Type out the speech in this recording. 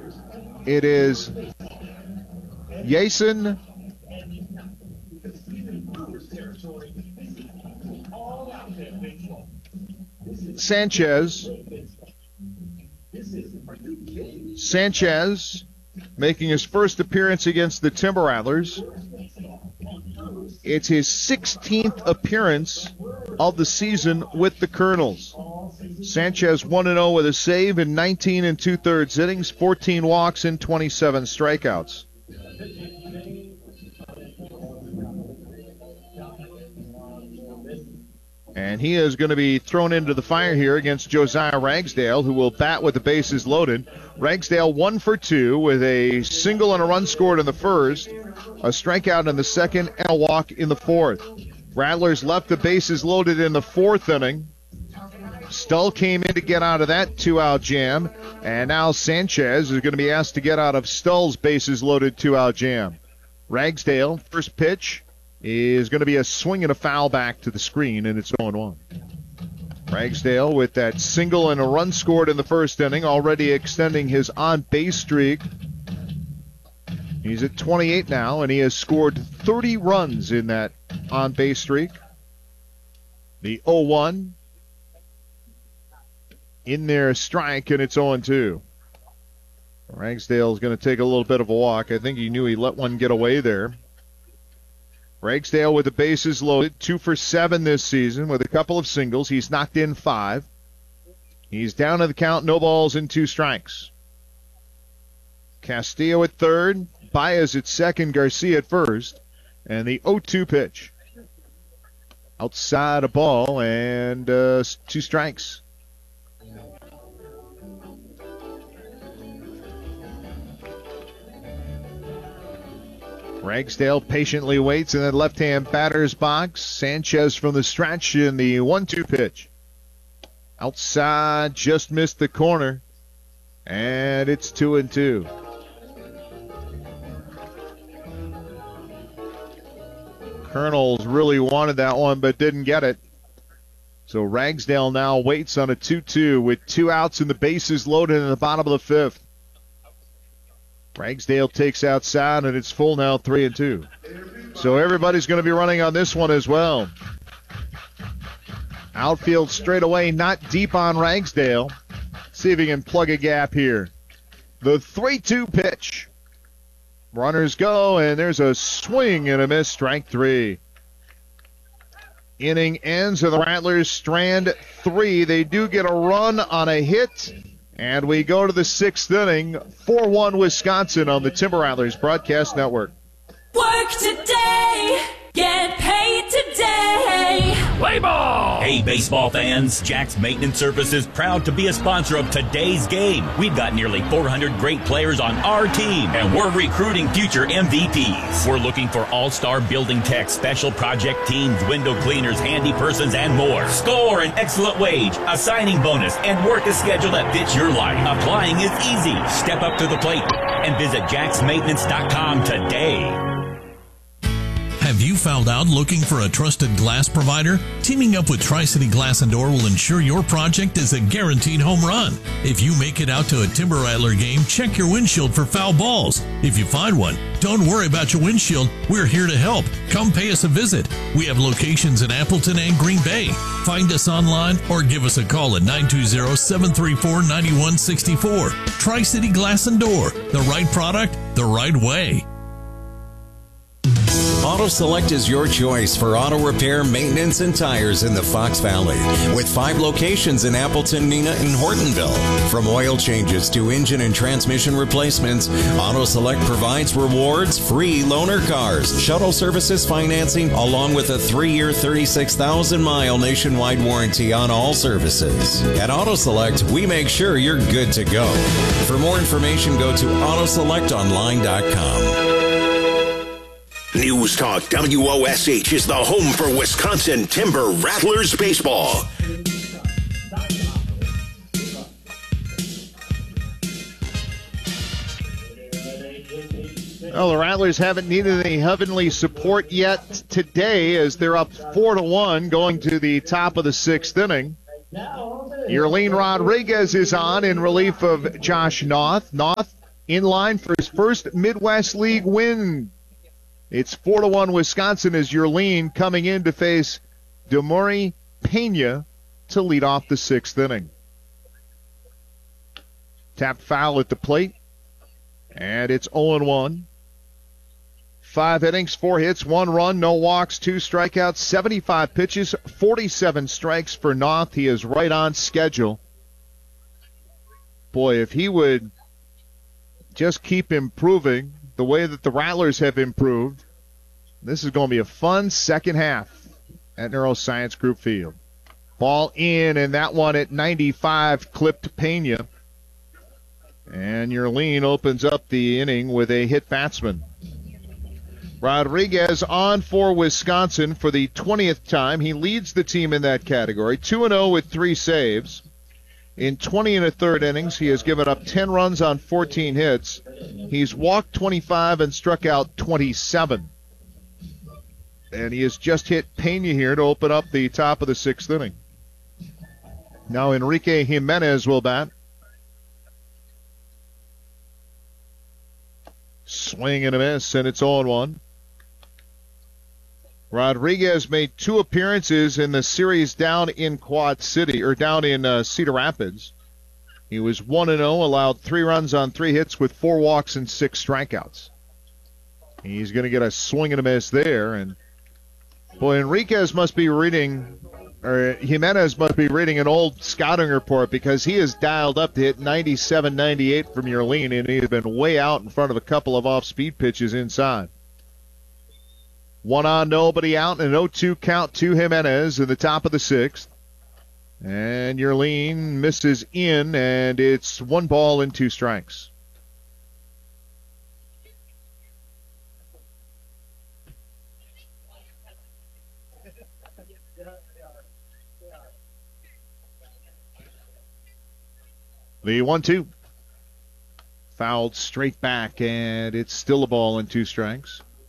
It is Jason Sanchez. Sanchez making his first appearance against the Timber Rattlers. It's his 16th appearance of the season with the Colonels. Sanchez 1-0 with a save in 19 2/3 innings, 14 walks and 27 strikeouts. And he is going to be thrown into the fire here against Josiah Ragsdale, who will bat with the bases loaded. Ragsdale 1 for 2 with a single and a run scored in the first, a strikeout in the second, and a walk in the fourth. Rattlers left the bases loaded in the fourth inning. Stull came in to get out of that 2-out jam, and now Sanchez is going to be asked to get out of Stull's bases loaded 2-out jam. Ragsdale, first pitch, is going to be a swing and a foul back to the screen, and it's 0-1. Ragsdale with that single and a run scored in the first inning, already extending his on-base streak. He's at 28 now, and he has scored 30 runs in that on-base streak. The 0-1. In there, strike, and it's 0-2. Ragsdale's going to take a little bit of a walk. I think he knew he let one get away there. Ragsdale with the bases loaded, 2 for 7 this season with a couple of singles. He's knocked in 5. He's down to the count, no balls and 2 strikes. Castillo at third, Baez at second, Garcia at first, and the 0-2 pitch. Outside a ball and 2 strikes. Ragsdale patiently waits in the left-hand batter's box. Sanchez from the stretch in the 1-2 pitch. Outside, just missed the corner. And it's 2-2. Colonels really wanted that one but didn't get it. So Ragsdale now waits on a 2-2 with 2 outs and the bases loaded in the bottom of the 5th. Ragsdale takes outside, and it's full now, 3-2. So everybody's going to be running on this one as well. Outfield straightaway, not deep on Ragsdale. See if he can plug a gap here. The 3-2 pitch. Runners go, and there's a swing and a miss, strike 3. Inning ends, and the Rattlers strand 3. They do get a run on a hit. And we go to the 6th inning, 4-1 Wisconsin on the Timber Rattlers Broadcast Network. Work today, get paid today. Play ball! Hey, baseball fans, Jack's Maintenance Service is proud to be a sponsor of today's game. We've got nearly 400 great players on our team, and we're recruiting future MVPs. We're looking for all-star building techs, special project teams, window cleaners, handy persons, and more. Score an excellent wage, a signing bonus, and work a schedule that fits your life. Applying is easy. Step up to the plate and visit jacksmaintenance.com today. Have you found out looking for a trusted glass provider? Teaming up with Tri-City Glass and Door will ensure your project is a guaranteed home run. If you make it out to a Timber Rattler game, check your windshield for foul balls. If you find one, don't worry about your windshield. We're here to help. Come pay us a visit. We have locations in Appleton and Green Bay. Find us online or give us a call at 920-734-9164. Tri-City Glass and Door. The right product, the right way. Auto Select is your choice for auto repair, maintenance, and tires in the Fox Valley. With 5 locations in Appleton, Neenah, and Hortonville. From oil changes to engine and transmission replacements, Auto Select provides rewards, free loaner cars, shuttle services financing, along with a 3-year, 36,000-mile nationwide warranty on all services. At Auto Select, we make sure you're good to go. For more information, go to autoselectonline.com. News Talk WOSH is the home for Wisconsin Timber Rattlers baseball. Well, the Rattlers haven't needed any heavenly support yet today as they're up 4-1 going to the top of the 6th inning. Yerlin Rodriguez is on in relief of Josh Noth. Noth in line for his first Midwest League win. It's 4-1 Wisconsin as Yerlin coming in to face Demori Pena to lead off the 6th inning. Tapped foul at the plate, and it's 0-1. 5 innings, 4 hits, 1 run, no walks, 2 strikeouts, 75 pitches, 47 strikes for Noth. He is right on schedule. Boy, if he would just keep improving the way that the Rattlers have improved, this is going to be a fun second half at Neuroscience Group Field. Ball in, and that one at 95 clipped Pena. And Yerlin opens up the inning with a hit batsman. Rodriguez on for Wisconsin for the 20th time. He leads the team in that category, 2-0 with 3 saves. In 20 1/3 innings, he has given up 10 runs on 14 hits. He's walked 25 and struck out 27. And he has just hit Pena here to open up the top of the 6th inning. Now Enrique Jimenez will bat. Swing and a miss, and it's 0-1. Rodriguez made 2 appearances in the series down in Quad City, or down in Cedar Rapids. He was 1-0, allowed 3 runs on 3 hits with 4 walks and 6 strikeouts. He's going to get a swing and a miss there, and boy, Jimenez must be reading an old scouting report, because he is dialed up to hit 97, 98 from Yerlin, and he has been way out in front of a couple of off-speed pitches inside. 1 on, nobody out, and an 0-2 count to Jimenez in the top of the 6th. And Yerlin misses in, and it's 1 ball and 2 strikes. The 1-2. Fouled straight back, and it's still a ball and 2 strikes.